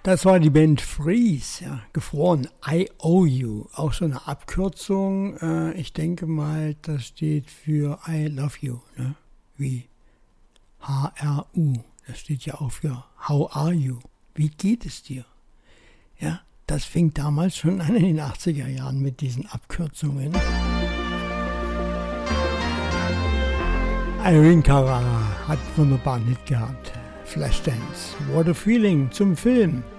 Das war die Band Freeze, ja, gefroren, I Owe You, auch so eine Abkürzung. Ich denke mal, das steht für I Love You, ne? Wie HRU, das steht ja auch für How Are You, wie geht es dir? Ja, das fing damals schon an in den 80er Jahren mit diesen Abkürzungen. Irene Cara hat wunderbar Hit gehabt. Flashdance, What a Feeling zum Film.